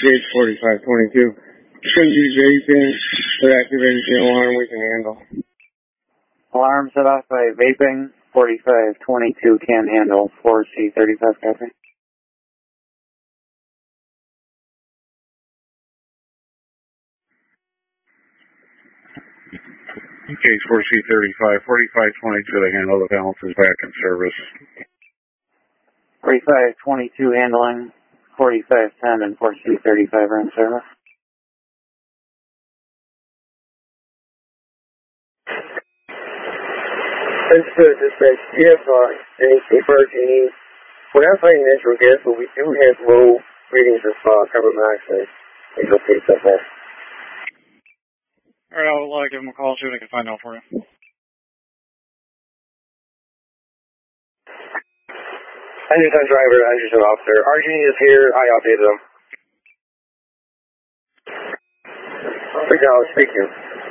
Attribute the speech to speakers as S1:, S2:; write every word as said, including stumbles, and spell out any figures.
S1: Gauge forty-five twenty-two. Shouldn't be vaping, but activated the alarm we can handle.
S2: Alarm set off by vaping, forty-five twenty-two can handle, four C thirty-five copy.
S3: Gauge four C thirty-five, forty-five twenty-two to handle, the balance is back in service.
S2: forty-five twenty-two handling, forty-five ten and four C thirty-five are in service.
S1: Understood, dispatch. We have uh, any paperwork you need. We're not finding natural gas, but we do have low readings of uh, carbon monoxide. It's okay, stuff there.
S4: Alright, I'll uh, give him a call, see what I can find out for you.
S1: Anderson driver, Anderson officer. Arjun is here. I updated him. Big Al speaking.